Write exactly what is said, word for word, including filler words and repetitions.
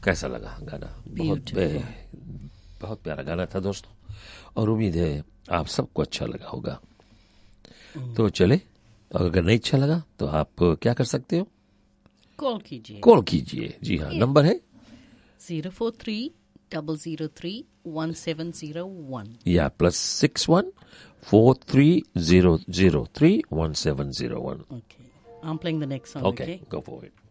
कैसा लगा गाना? बहुत बे, बहुत प्यारा गाना था दोस्तों, और उम्मीद है आप सबको अच्छा लगा होगा। तो चले, और अगर नहीं अच्छा लगा तो आप क्या कर सकते हो? कॉल कीजिए। कॉल कीजिए, जी हाँ, नंबर है zero four three double zero three one seven zero one या plus six one four three zero zero three one seven zero one. Okay, I'm playing the next song. Okay, Okay. go for it.